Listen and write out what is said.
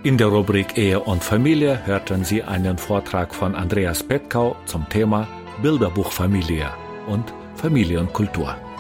In der Rubrik Ehe und Familie hörten Sie einen Vortrag von Andreas Petkau zum Thema Bilderbuchfamilie und Familienkultur.